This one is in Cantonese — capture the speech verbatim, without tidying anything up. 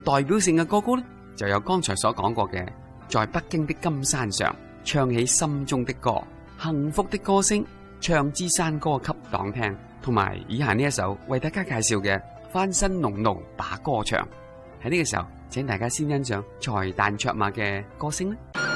代表性嘅歌曲呢，就有剛才所講過嘅，在北京的金山上唱起心中的歌，幸福的歌聲，唱支山歌給黨聽，同埋以下呢一首為大家介紹嘅翻身農奴把歌唱。喺呢個時候，請大家先欣賞財旦卓瑪嘅歌聲啦。